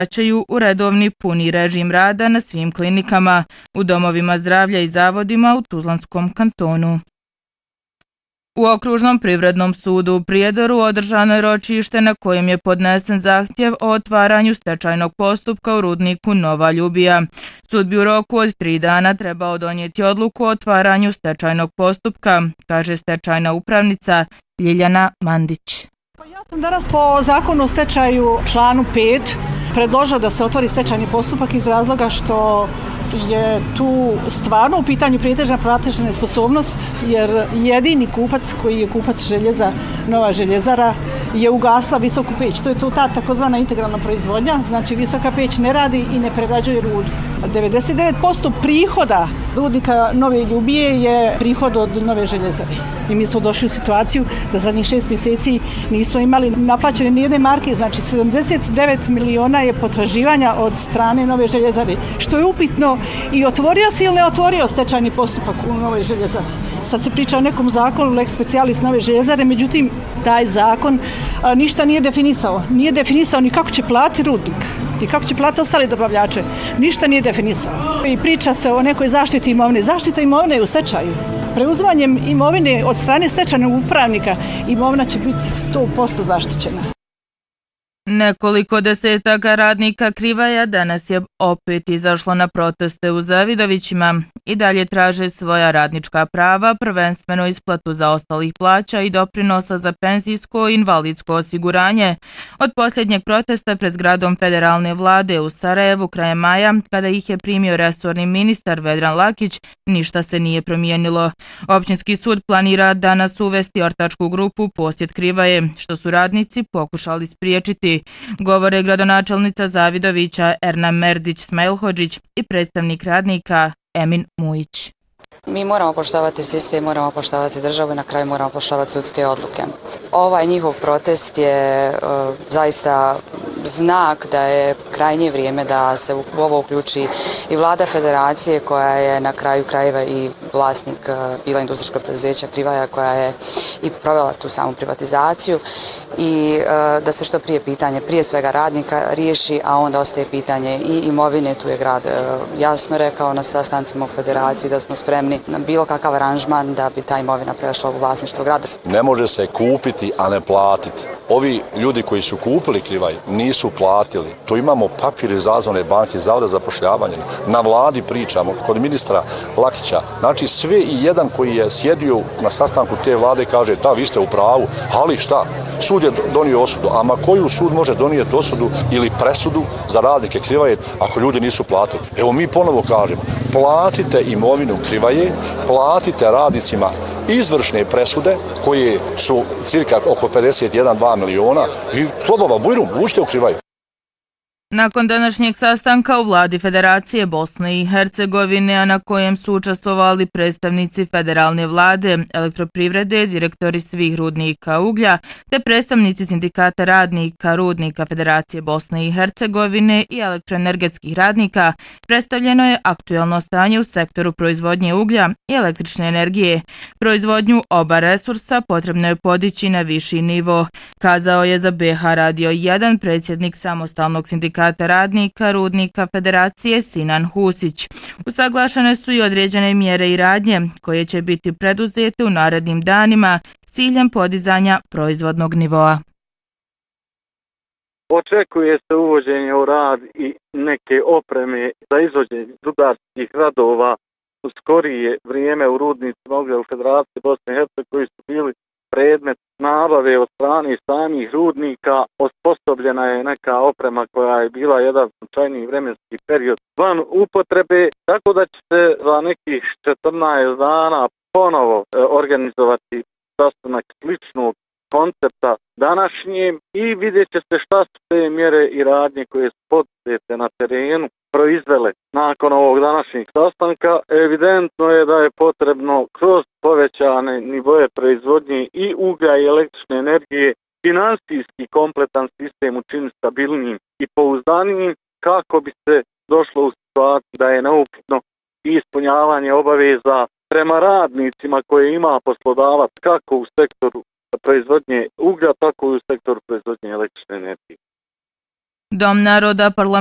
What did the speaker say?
vraćaju u redovni puni režim rada na svim klinikama, u domovima zdravlja i zavodima u Tuzlanskom kantonu. U Okružnom privrednom sudu u Prijedoru održano je ročište na kojem je podnesen zahtjev o otvaranju stečajnog postupka u rudniku Nova Ljubija. Sud bi u roku od 3 dana trebao donijeti odluku o otvaranju stečajnog postupka, kaže stečajna upravnica Ljiljana Mandić. Ja sam danas po zakonu o stečaju članu 5 predložila da se otvori stečajni postupak iz razloga što je tu stvarno u pitanju prijetežna platežna nesposobnost, jer jedini kupac koji je kupac željeza, Nova željezara, je ugasla visoku peć. To je ta takozvana integralna proizvodnja, znači visoka peć ne radi i ne prerađuje rudu. 99% prihoda rudnika Nove Ljubije je prihod od Nove željezare. I mi smo došli u situaciju da zadnjih 6 mjeseci nismo imali naplaćene nijedne marke, znači 79 miliona je potraživanja od strane Nove željezare, što je upitno i otvorio se ili ne otvorio stečajni postupak u Novoj željezari. Sad se priča o nekom zakonu, lex specialis Nove željezare, međutim, taj zakon ništa nije definisao. Nije definisao ni kako će platiti rudnik, ni kako će platiti ostali dobavljače. Ništa nije definisao. I priča se o nekoj zaštiti imovine. Zaštita imovine je u stečaju. Preuzimanjem imovine od strane stečajnog upravnika imovina će biti 100% zaštićena. Nekoliko desetaka radnika Krivaja danas je opet izašlo na proteste u Zavidovićima i dalje traže svoja radnička prava, prvenstveno isplatu zaostalih plaća i doprinosa za penzijsko i invalidsko osiguranje. Od posljednjeg protesta pred zgradom federalne vlade u Sarajevu krajem maja, kada ih je primio resorni ministar Vedran Lakić, ništa se nije promijenilo. Općinski sud planira danas uvesti ortačku grupu posjet Krivaje, što su radnici pokušali spriječiti. Govore gradonačelnica Zavidovića Erna Merdić-Smajlhodžić i predstavnik radnika Emin Mujić. Mi moramo poštovati sistem, moramo poštovati državu i na kraju moramo poštovati sudske odluke. Ovaj njihov protest je zaista znak da je krajnje vrijeme da se u ovo uključi i vlada federacije koja je na kraju krajeva i vlasnik bila industrijskog preduzeća Krivaja koja je i provela tu samu privatizaciju i da se što prije pitanje prije svega radnika riješi, a onda ostaje pitanje i imovine. Tu je grad jasno rekao na sastancima u federaciji da smo spremni na bilo kakav aranžman da bi ta imovina prešla u vlasništvo grada. Ne može se kupiti, a ne platiti. Ovi ljudi koji su kupili Krivaj nisu platili. Tu imamo papir iz Razvojne banke, Zavoda za zapošljavanje. Na vladi pričamo, kod ministra Lakića. Znači sve i jedan koji je sjedio na sastanku te vlade kaže da vi ste u pravu, ali šta? Sud je donio osudu. Ama koju sud može donijeti osudu ili presudu za radnike Krivaje ako ljudi nisu platili? Evo mi ponovo kažemo, platite imovinu Krivaje, platite radnicima izvršne presude koje su cirka oko 51-2 miliona i slobova bujrum, uđite u Krivaju. Nakon današnjeg sastanka u vladi Federacije Bosne i Hercegovine, a na kojem su učestvovali predstavnici federalne vlade, elektroprivrede, direktori svih rudnika uglja, te predstavnici sindikata radnika, rudnika Federacije Bosne i Hercegovine i elektroenergetskih radnika, predstavljeno je aktuelno stanje u sektoru proizvodnje uglja i električne energije. Proizvodnju oba resursa potrebno je podići na viši nivo, kazao je za BH Radio 1 predsjednik samostalnog sindikata radnika rudnika Federacije Sinan Husić. Usaglašene su i određene mjere i radnje koje će biti preduzete u narednim danima s ciljem podizanja proizvodnog nivoa. Očekuje se uvođenje u rad i neke opreme za izvođenje rudarskih radova u skorije vrijeme u rudnicima uglja u Federaciji Bosne i Hercegovine koji su bili predmet nabave od strane samih rudnika. Osposobljena je neka oprema koja je bila jedan značajniji vremenski period van upotrebe, tako da će se za nekih 14 dana ponovo organizovati sastanak sličnog koncepta današnjem i vidjet će se šta su te mjere i radnje koje su poduzete na terenu proizvele nakon ovog današnjeg sastanka. Evidentno je da je potrebno kroz povećane nivoje proizvodnje i uglja i električne energije finansijski kompletan sistem učiniti stabilnijim i pouzdanijim kako bi se došlo u situaciju da je neupitno ispunjavanje obaveza prema radnicima koje ima poslodavac kako u sektoru proizvodnje uglja, tako i u sektoru proizvodnje električne energije. Dom naroda